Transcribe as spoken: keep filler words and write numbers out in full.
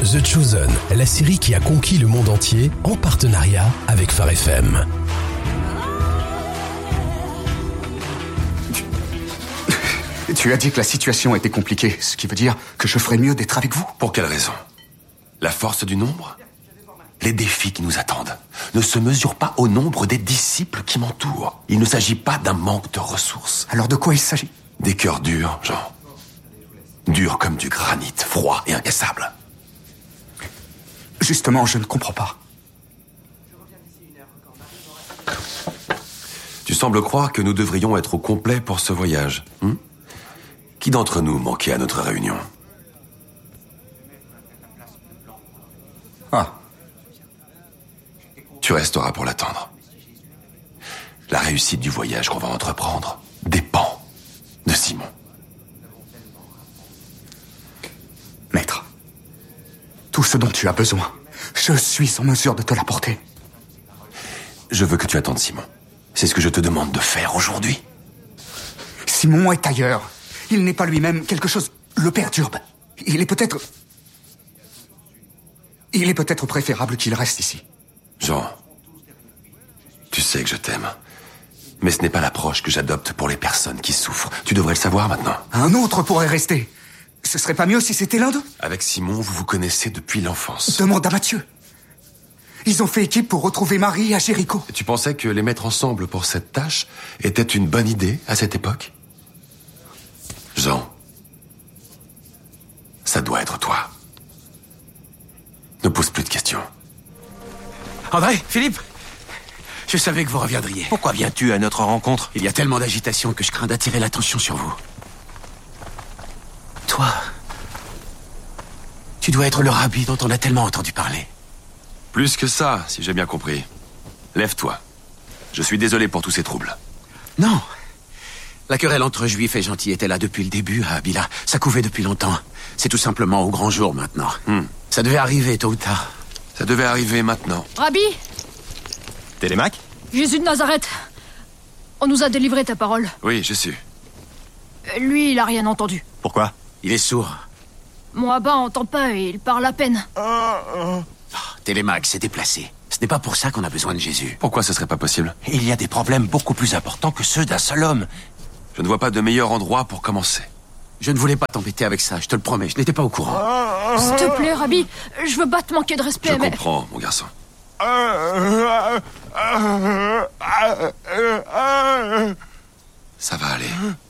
The Chosen, la série qui a conquis le monde entier en partenariat avec Phare F M. Tu... tu as dit que la situation était compliquée, ce qui veut dire que je ferais mieux d'être avec vous. Pour quelle raison? La force du nombre? Les défis qui nous attendent ne se mesurent pas au nombre des disciples qui m'entourent. Il ne s'agit pas d'un manque de ressources. Alors de quoi il s'agit? Des cœurs durs, Jean. Durs comme du granit, froid et incassable. Justement, je ne comprends pas. Tu sembles croire que nous devrions être au complet pour ce voyage. Hein? Qui d'entre nous manquait à notre réunion? Ah. Tu resteras pour l'attendre. La réussite du voyage qu'on va entreprendre dépend de Simon. Maître, tout ce dont tu as besoin, je suis en mesure de te l'apporter. Je veux que tu attendes Simon. C'est ce que je te demande de faire aujourd'hui. Simon est ailleurs. Il n'est pas lui-même. Quelque chose le perturbe. Il est peut-être... Il est peut-être préférable qu'il reste ici. Jean, tu sais que je t'aime. Mais ce n'est pas l'approche que j'adopte pour les personnes qui souffrent. Tu devrais le savoir maintenant. Un autre pourrait rester. Ce serait pas mieux si c'était l'un d'eux? Avec Simon, vous vous connaissez depuis l'enfance. Demande à Mathieu. Ils ont fait équipe pour retrouver Marie à Jéricho. Et tu pensais que les mettre ensemble pour cette tâche était une bonne idée à cette époque? Jean, ça doit être toi. Ne pose plus de questions. André, Philippe, je savais que vous reviendriez. Pourquoi viens-tu à notre rencontre? Il y a tellement d'agitation que je crains d'attirer l'attention sur vous. Toi, tu dois être le rabbi dont on a tellement entendu parler. Plus que ça, si j'ai bien compris. Lève-toi. Je suis désolé pour tous ces troubles. Non. La querelle entre juifs et gentils était là depuis le début à Abila. Ça couvait depuis longtemps. C'est tout simplement au grand jour maintenant. Hmm. Ça devait arriver tôt ou tard. Ça devait arriver maintenant. Rabbi, Télémaque? Jésus de Nazareth, on nous a délivré ta parole. Oui, j'ai su. Lui, il a rien entendu. Pourquoi? Il est sourd. Mon abbin entend pas et il parle à peine. Oh, Télémaque s'est déplacé. Ce n'est pas pour ça qu'on a besoin de Jésus. Pourquoi ce serait pas possible? Il y a des problèmes beaucoup plus importants que ceux d'un seul homme. Je ne vois pas de meilleur endroit pour commencer. Je ne voulais pas t'embêter avec ça, je te le promets, je n'étais pas au courant. S'il te plaît, Rabbi, je veux pas te manquer de respect, Je mais... comprends, mon garçon. Ça va aller.